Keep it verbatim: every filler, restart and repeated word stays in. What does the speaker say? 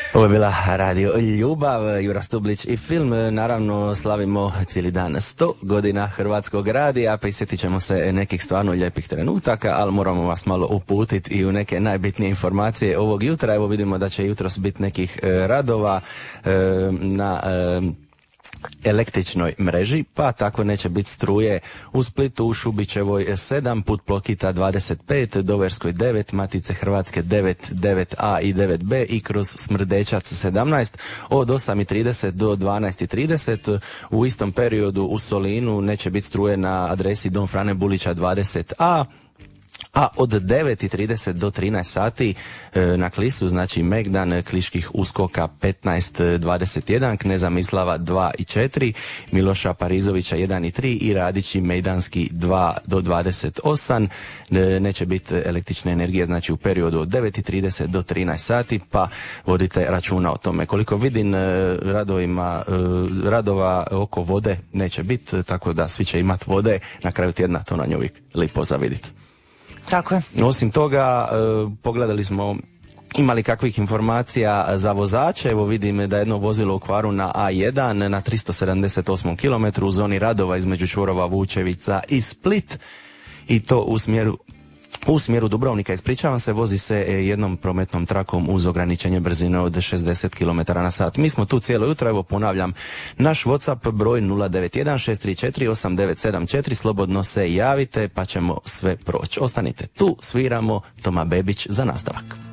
Ovo je bila Radio Ljubav, Jura Stublić i film. Naravno, slavimo cijeli dan sto godina Hrvatskog radija, prisjetit ćemo se nekih stvarno lijepih trenutaka, ali moramo vas malo uputiti i u neke najbitnije informacije ovog jutra. Evo vidimo da će jutros biti nekih e, radova e, na e, električnoj mreži, pa tako neće biti struje u Splitu, u Šubićevoj sedam, Put Plokita dvadeset pet, Doverskoj devet, Matice Hrvatske devet, devet a i devet be i kroz Smrdećac sedamnaest od osam i trideset do dvanaest i trideset. U istom periodu u Solinu neće biti struje na adresi Dom Frane Bulića dvadeset a, a od devet i trideset do trinaest sati e, na Klisu, znači Megdan, Kliških uskoka petnaest dvadeset jedan, Kneza Mislava dva i četiri, Miloša Parizovića jedan i tri i Radići Mejdanski dva do dvadeset osam. E, neće biti električne energije, znači u periodu od devet i trideset do trinaest sati, pa vodite računa o tome. Koliko vidim, e, radovima, e, radova oko vode neće biti, tako da svi će imati vode na kraju tjedna, to na nju uvijek lipo zaviditi. Tako je. Osim toga, e, pogledali smo imali kakvih informacija za vozače. Evo vidim da je jedno vozilo u kvaru na a jedan na tristo sedamdeset osmom kilometru u zoni radova između čvorova Vučevica i Split, i to u smjeru U smjeru Dubrovnika, ispričavam se, vozi se jednom prometnom trakom uz ograničenje brzine od šezdeset kilometara na sat. Mi smo tu cijelo jutro, evo ponavljam, naš WhatsApp broj nula devet jedan šest tri četiri osam devet sedam četiri, slobodno se javite pa ćemo sve proći. Ostanite tu, sviramo Toma Bebić za nastavak.